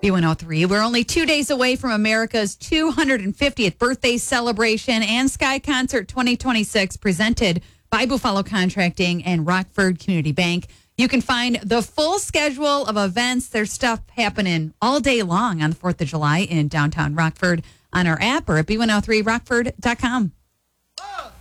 B103. We're only 2 days away from America's 250th birthday celebration and Sky Concert 2026 presented by Buffalo Contracting and Rockford Community Bank. You can find the full schedule of events. There's stuff happening all day long on the 4th of July in downtown Rockford on our app or at b103rockford.com.